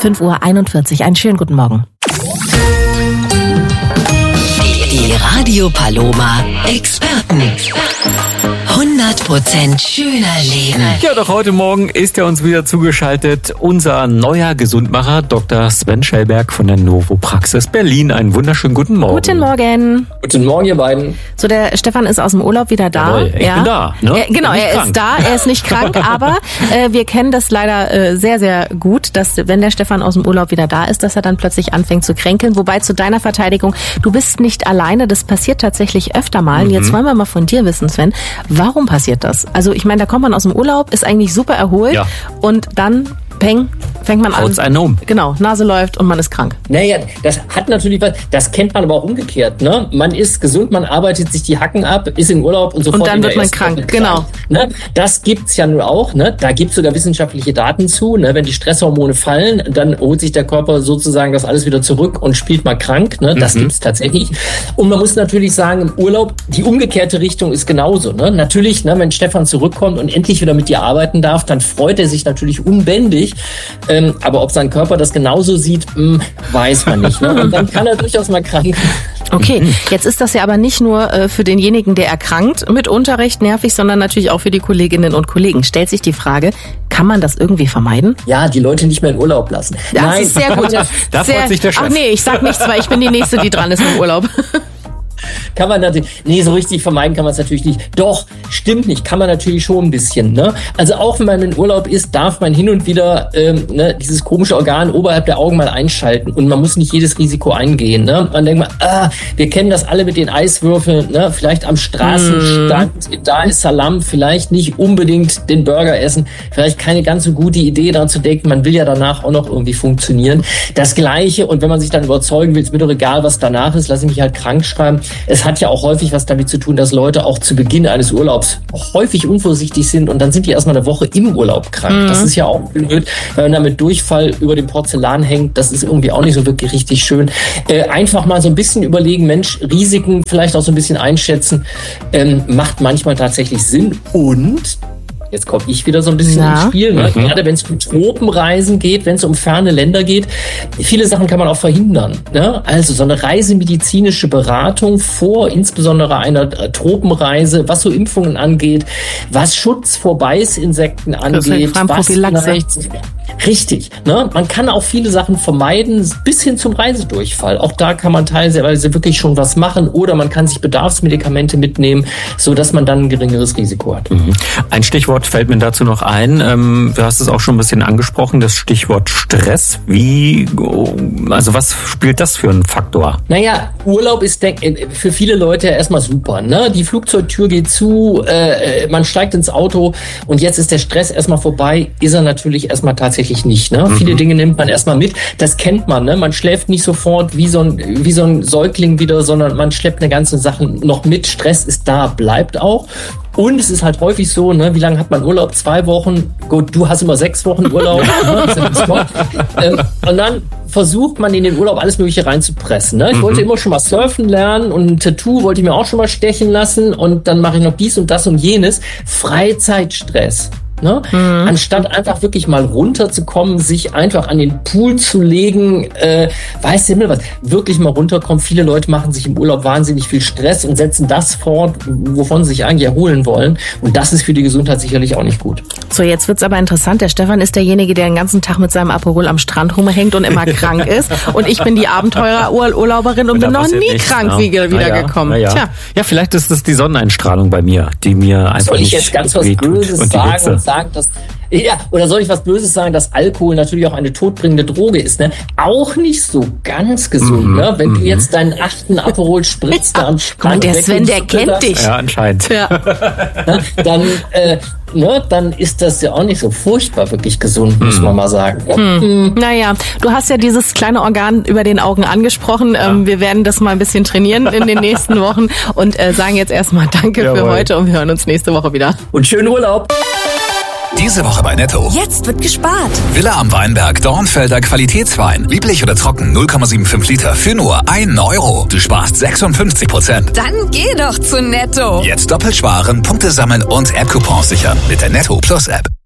5:41 Uhr. Einen schönen guten Morgen. Die Radio Paloma Experten. 100% schöner Leben. Ja, doch heute Morgen ist er uns wieder zugeschaltet. Unser neuer Gesundmacher, Dr. Sven Schellberg von der Novopraxis Berlin. Einen wunderschönen guten Morgen. Guten Morgen. Guten Morgen, ihr beiden. So, der Stefan ist aus dem Urlaub wieder da. Jawohl, ich bin da. Ne? Genau, er ist da, er ist nicht krank, aber wir kennen das leider sehr, sehr gut, dass wenn der Stefan aus dem Urlaub wieder da ist, dass er dann plötzlich anfängt zu kränkeln. Wobei zu deiner Verteidigung, du bist nicht alleine, das passiert tatsächlich öfter mal. Jetzt wollen wir mal von dir wissen, Sven, warum passiert das? Also ich meine, da kommt man aus dem Urlaub, ist eigentlich super erholt und dann fängt man Haut's an. einen um. Genau, Nase läuft und man ist krank. Naja, das hat natürlich was, das kennt man aber auch umgekehrt, ne? Man ist gesund, man arbeitet sich die Hacken ab, ist in Urlaub und sofort. Und dann wird man krank, genau. Ne? Das gibt's ja nun auch, ne? Da gibt's sogar wissenschaftliche Daten zu, ne? Wenn die Stresshormone fallen, dann holt sich der Körper sozusagen das alles wieder zurück und spielt mal krank, ne? Das gibt's tatsächlich. Und man muss natürlich sagen, im Urlaub, die umgekehrte Richtung ist genauso, ne? Natürlich, ne, wenn Stefan zurückkommt und endlich wieder mit dir arbeiten darf, dann freut er sich natürlich unbändig. Aber ob sein Körper das genauso sieht, weiß man nicht. Ne? Und dann kann er durchaus mal krank. Okay, jetzt ist das ja aber nicht nur für denjenigen, der erkrankt, mitunter recht nervig, sondern natürlich auch für die Kolleginnen und Kollegen. Stellt sich die Frage, kann man das irgendwie vermeiden? Ja, die Leute nicht mehr in Urlaub lassen. Das Nein. ist sehr gut. Da freut sich der Chef. Ach nee, ich sag nichts, weil ich bin die Nächste, die dran ist im Urlaub. Kann man natürlich, so richtig vermeiden kann man es natürlich nicht. Doch, stimmt nicht, kann man natürlich schon ein bisschen. Ne? Also auch wenn man in Urlaub ist, darf man hin und wieder dieses komische Organ oberhalb der Augen mal einschalten und man muss nicht jedes Risiko eingehen. Ne? Man denkt mal, wir kennen das alle mit den Eiswürfeln, ne? Vielleicht am Straßenstand, da ist Salam, vielleicht nicht unbedingt den Burger essen, vielleicht keine ganz so gute Idee daran zu denken, man will ja danach auch noch irgendwie funktionieren. Das Gleiche, und wenn man sich dann überzeugen will, ist mir doch egal, was danach ist, lasse ich mich halt krank schreiben. Es hat ja auch häufig was damit zu tun, dass Leute auch zu Beginn eines Urlaubs häufig unvorsichtig sind und dann sind die erstmal eine Woche im Urlaub krank. Das ist ja auch blöd, weil man da mit Durchfall über dem Porzellan hängt. Das ist irgendwie auch nicht so wirklich richtig schön. Einfach mal so ein bisschen überlegen, Mensch, Risiken vielleicht auch so ein bisschen einschätzen, macht manchmal tatsächlich Sinn. Und jetzt komme ich wieder so ein bisschen ins Spiel. Ne? Gerade wenn es um Tropenreisen geht, wenn es um ferne Länder geht, viele Sachen kann man auch verhindern. Ne? Also so eine reisemedizinische Beratung vor insbesondere einer Tropenreise, was so Impfungen angeht, was Schutz vor Beißinsekten angeht, was richtig. Ne? Man kann auch viele Sachen vermeiden, bis hin zum Reisedurchfall. Auch da kann man teilweise wirklich schon was machen oder man kann sich Bedarfsmedikamente mitnehmen, sodass man dann ein geringeres Risiko hat. Ein Stichwort fällt mir dazu noch ein. Du hast es auch schon ein bisschen angesprochen, das Stichwort Stress. Was spielt das für einen Faktor? Naja, Urlaub ist für viele Leute erstmal super. Ne? Die Flugzeugtür geht zu, man steigt ins Auto und jetzt ist der Stress erstmal vorbei. Ist er natürlich erstmal tatsächlich nicht. Ne? Viele Dinge nimmt man erstmal mit. Das kennt man. Ne? Man schläft nicht sofort wie so ein Säugling wieder, sondern man schleppt eine ganze Sache noch mit. Stress ist da, bleibt auch. Und es ist halt häufig so, ne, wie lange hat man Urlaub? 2 Wochen. Gut, du hast immer 6 Wochen Urlaub. Und dann versucht man in den Urlaub alles Mögliche reinzupressen. Ne? Ich wollte immer schon mal surfen lernen und ein Tattoo wollte ich mir auch schon mal stechen lassen und dann mache ich noch dies und das und jenes. Freizeitstress. Ne? Anstatt einfach wirklich mal runterzukommen, sich einfach an den Pool zu legen, weiß der Himmel was, wirklich mal runterkommen. Viele Leute machen sich im Urlaub wahnsinnig viel Stress und setzen das fort, wovon sie sich eigentlich erholen wollen. Und das ist für die Gesundheit sicherlich auch nicht gut. So, jetzt wird's aber interessant. Der Stefan ist derjenige, der den ganzen Tag mit seinem Aperol am Strand rumhängt und immer krank ist. Und ich bin die Abenteurer-Urlauberin und bin noch nie krank wiedergekommen. Ja, vielleicht ist das die Sonneneinstrahlung bei mir, die mir einfach soll ich jetzt ganz was Böses sagen, oder soll ich was Böses sagen, dass Alkohol natürlich auch eine todbringende Droge ist, ne? Auch nicht so ganz gesund, ne? Wenn du jetzt deinen 8. Aperol spritzt am Strand. Der Sven, der kennt dich. Ja, anscheinend. Ja. Dann ist das ja auch nicht so furchtbar wirklich gesund, muss man mal sagen. Naja, du hast ja dieses kleine Organ über den Augen angesprochen. Wir werden das mal ein bisschen trainieren in den nächsten Wochen und sagen jetzt erstmal Danke für heute und wir hören uns nächste Woche wieder. Und schönen Urlaub! Diese Woche bei Netto. Jetzt wird gespart. Villa am Weinberg, Dornfelder Qualitätswein. Lieblich oder trocken, 0,75 Liter für nur 1 Euro. Du sparst 56%. Dann geh doch zu Netto. Jetzt doppelt sparen, Punkte sammeln und App-Coupons sichern mit der Netto Plus App.